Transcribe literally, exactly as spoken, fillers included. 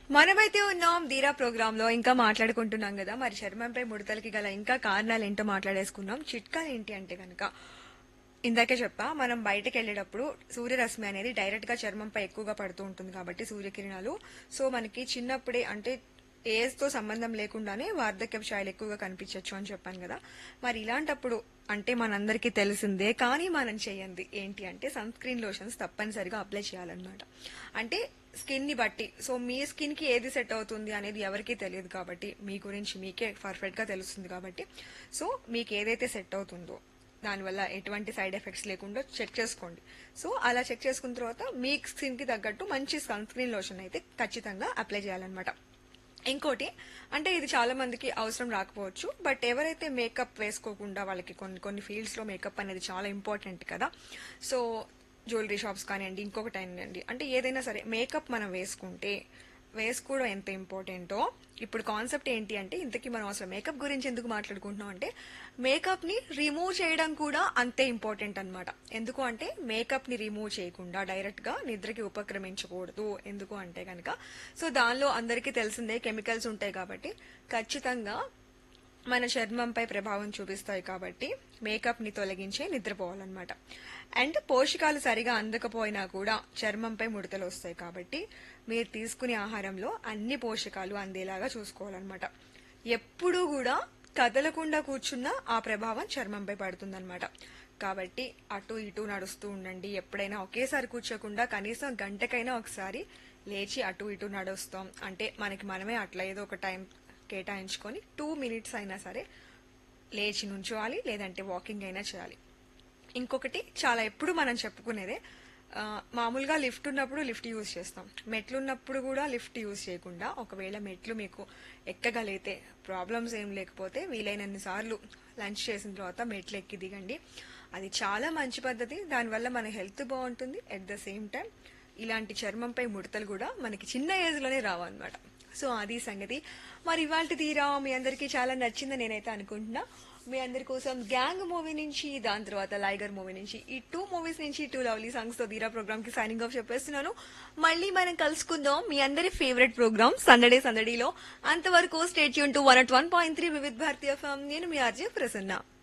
మనమైతే ఉన్నాం ధీరా ప్రోగ్రామ్ లో ఇంకా మాట్లాడుకుంటున్నాం కదా. మరి చర్మంపై ముడతలకి గల ఇంకా కారణాలు ఏంటో మాట్లాడేసుకున్నాం. చిట్కాలు ఏంటి అంటే కనుక ఇందాకే చెప్పా, మనం బయటకు వెళ్ళేటప్పుడు సూర్యరశ్మి అనేది డైరెక్ట్ గా చర్మంపై ఎక్కువగా పడుతూ ఉంటుంది కాబట్టి సూర్యకిరణాలు. సో మనకి చిన్నప్పుడే అంటే ఏజ్ తో సంబంధం లేకుండానే వార్ధక్యపు ఛాయలు ఎక్కువగా కనిపించవచ్చు అని చెప్పాను కదా. మరి ఇలాంటప్పుడు అంటే మనందరికీ తెలిసిందే కానీ మనం చేయండి ఏంటి అంటే సన్ స్క్రీన్ లోషన్స్ తప్పనిసరిగా అప్లై చేయాలన్నమాట. అంటే స్కిన్ ని బట్టి, సో మీ స్కిన్ కి ఏది సెట్ అవుతుంది అనేది ఎవరికీ తెలియదు కాబట్టి మీ గురించి మీకే పర్ఫెక్ట్ గా తెలుస్తుంది కాబట్టి సో మీకు ఏదైతే సెట్ అవుతుందో దానివల్ల ఎటువంటి సైడ్ ఎఫెక్ట్స్ లేకుండా చెక్ చేసుకోండి. సో అలా చెక్ చేసుకున్న తర్వాత మీ స్కిన్ కి తగ్గట్టు మంచి సన్ స్క్రీన్ లోషన్ అయితే ఖచ్చితంగా అప్లై చేయాలన్నమాట. ఇంకోటి అంటే ఇది చాలా మందికి అవసరం రాకపోవచ్చు, బట్ ఎవరైతే మేకప్ వేసుకోకుండా వాళ్ళకి కొన్ని కొన్ని ఫీల్డ్స్ లో మేకప్ అనేది చాలా ఇంపార్టెంట్ కదా. సో జ్యువెలరీ షాప్స్ కానివ్వండి, ఇంకొకటి అయినండి అంటే ఏదైనా సరే మేకప్ మనం వేసుకుంటే వేసుకోవడం ఎంత ఇంపార్టెంటో ఇప్పుడు కాన్సెప్ట్ ఏంటి అంటే ఇంతకీ మనం అసలు మేకప్ గురించి ఎందుకు మాట్లాడుకుంటున్నాం అంటే మేకప్ ని రిమూవ్ చేయడం కూడా అంతే ఇంపార్టెంట్ అన్నమాట. ఎందుకు అంటే మేకప్ ని రిమూవ్ చేయకుండా డైరెక్ట్ గా నిద్రకి ఉపక్రమించకూడదు. ఎందుకు అంటే కనుక సో దానిలో అందరికీ తెలిసిందే కెమికల్స్ ఉంటాయి కాబట్టి ఖచ్చితంగా మన చర్మంపై ప్రభావం చూపిస్తాయి కాబట్టి మేకప్ ని తొలగించే నిద్రపోవాలన్నమాట. అండ్ పోషకాలు సరిగా అందకపోయినా కూడా చర్మంపై ముడతలు వస్తాయి కాబట్టి మీరు తీసుకునే ఆహారంలో అన్ని పోషకాలు అందేలాగా చూసుకోవాలన్నమాట. ఎప్పుడూ కూడా కదలకుండా కూర్చున్నా ఆ ప్రభావం చర్మంపై పడుతుందన్నమాట. కాబట్టి అటు ఇటు నడుస్తూ ఉండండి. ఎప్పుడైనా ఒకేసారి కూర్చోకుండా కనీసం గంటకైనా ఒకసారి లేచి అటు ఇటు నడుస్తాం అంటే మనకి మనమే అట్లా ఏదో ఒక టైం కేటాయించుకొని టూ మినిట్స్ అయినా సరే లేచి నుంచోవాలి, లేదంటే వాకింగ్ అయినా చేయాలి. ఇంకొకటి చాలా ఎప్పుడు మనం చెప్పుకునేదే, మామూలుగా లిఫ్ట్ ఉన్నప్పుడు లిఫ్ట్ యూజ్ చేస్తాం, మెట్లు ఉన్నప్పుడు కూడా లిఫ్ట్ యూజ్ చేయకుండా ఒకవేళ మెట్లు మీకు ఎక్కగలిగితే ప్రాబ్లమ్స్ ఏం లేకపోతే వీలైనన్ని సార్లు లంచ్ చేసిన తర్వాత మెట్లు ఎక్కి దిగండి. అది చాలా మంచి పద్ధతి. దానివల్ల మన హెల్త్ బాగుంటుంది. ఎట్ ద సేమ్ టైం ఇలాంటి చర్మంపై ముడతలు కూడా మనకి చిన్న ఏజ్ లోనే రావన్నమాట. సో అది సంగతి. మరి ఇవాళ తీరా మీ అందరికీ చాలా నచ్చిందని నేనైతే అనుకుంటున్నా. మీ అందరి కోసం గ్యాంగ్ మూవీ నుంచి, దాని తర్వాత లైగర్ మూవీ నుంచి, ఈ టూ మూవీస్ నుంచి టూ లవ్లీ సాంగ్స్ తో ధీరా ప్రోగ్రామ్ కి సైనింగ్ ఆఫ్ చెప్పేస్తున్నాను. మళ్ళీ మనం కలుసుకుందాం మీ అందరి ఫేవరెట్ ప్రోగ్రామ్ సందడే సందడిలో. అంతవరకు stay tune to one at one point three Vividh Bharatiya FM. నేను మీ ఆర్జే ప్రసన్న.